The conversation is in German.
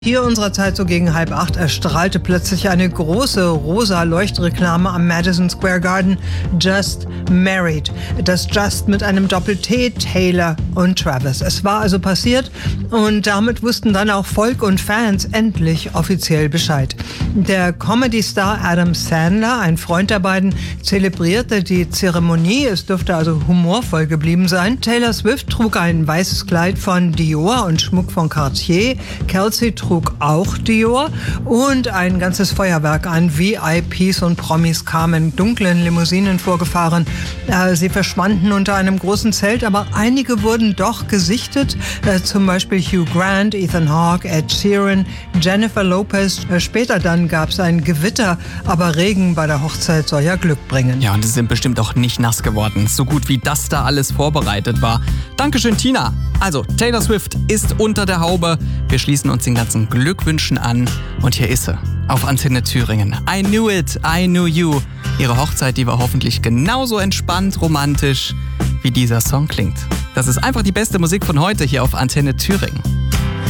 Hier unserer Zeit so gegen 7:30 erstrahlte plötzlich eine große rosa Leuchtreklame am Madison Square Garden. Just Married. Das Just mit einem Doppel-T, Taylor und Travis. Es war also passiert und damit wussten dann auch Volk und Fans endlich offiziell Bescheid. Der Comedy-Star Adam Sandler, ein Freund der beiden, zelebrierte die Zeremonie. Es dürfte also humorvoll geblieben sein. Taylor Swift trug ein weißes Kleid von Dior und Schmuck von Cartier. Kelsey trug auch Dior und ein ganzes Feuerwerk an VIPs und Promis kamen in dunklen Limousinen vorgefahren. Sie verschwanden unter einem großen Zelt, aber einige wurden doch gesichtet. Zum Beispiel Hugh Grant, Ethan Hawke, Ed Sheeran, Jennifer Lopez. Später dann gab es ein Gewitter, aber Regen bei der Hochzeit soll ja Glück bringen. Ja, und sie sind bestimmt auch nicht nass geworden. So gut wie das da alles vorbereitet war. Dankeschön, Tina. Also, Taylor Swift ist unter der Haube. Wir schließen uns den ganzen Glückwünschen an. Und hier ist sie, auf Antenne Thüringen. I knew it, I knew you. Ihre Hochzeit, die war hoffentlich genauso entspannt, romantisch, wie dieser Song klingt. Das ist einfach die beste Musik von heute hier auf Antenne Thüringen.